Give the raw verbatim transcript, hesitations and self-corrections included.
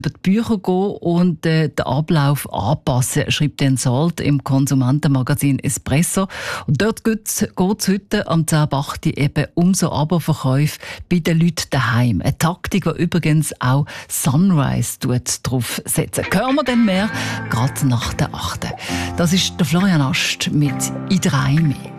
über die Bücher gehen und äh, den Ablauf anpassen, schreibt Dan Salt im Konsumentenmagazin Espresso. Und dort geht es heute am zehn Uhr acht eben um so Abo-Verkäufe bei den Leuten daheim. Eine Taktik, die übrigens auch Sunrise drauf setzen. Hören wir dann mehr, gerade nach der achten. Das ist der Florian Ast mit «In drei mehr».